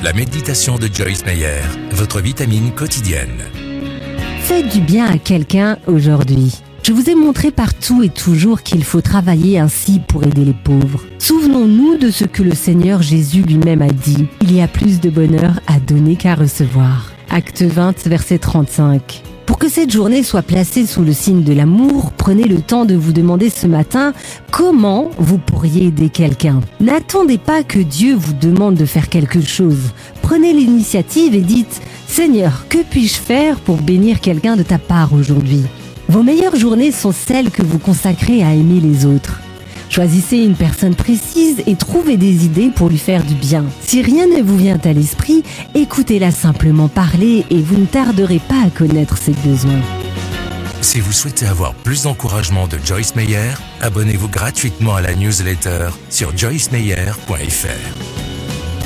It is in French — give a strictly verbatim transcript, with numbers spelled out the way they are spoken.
La méditation de Joyce Meyer, votre vitamine quotidienne. Faites du bien à quelqu'un aujourd'hui. Je vous ai montré partout et toujours qu'il faut travailler ainsi pour aider les pauvres. Souvenons-nous de ce que le Seigneur Jésus lui-même a dit. Il y a plus de bonheur à donner qu'à recevoir. Acte vingt, verset trente-cinq. Pour que cette journée soit placée sous le signe de l'amour, prenez le temps de vous demander ce matin comment vous pourriez aider quelqu'un. N'attendez pas que Dieu vous demande de faire quelque chose. Prenez l'initiative et dites « Seigneur, que puis-je faire pour bénir quelqu'un de ta part aujourd'hui ?» Vos meilleures journées sont celles que vous consacrez à aimer les autres. Choisissez une personne précise et trouvez des idées pour lui faire du bien. Si rien ne vous vient à l'esprit, écoutez-la simplement parler et vous ne tarderez pas à connaître ses besoins. Si vous souhaitez avoir plus d'encouragement de Joyce Meyer, abonnez-vous gratuitement à la newsletter sur joyce meyer point f r.